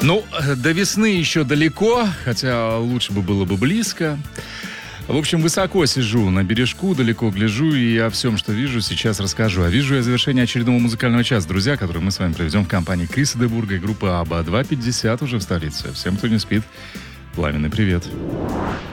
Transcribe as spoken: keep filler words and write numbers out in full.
Ну, до весны еще далеко, хотя лучше бы было бы близко. В общем, высоко сижу на бережку, далеко гляжу, и о всем, что вижу, сейчас расскажу. А вижу я завершение очередного музыкального часа, друзья, который мы с вами проведем в компании Криса де Бурга и группы Абба. два пятьдесят уже в столице. Всем, кто не спит, пламенный привет.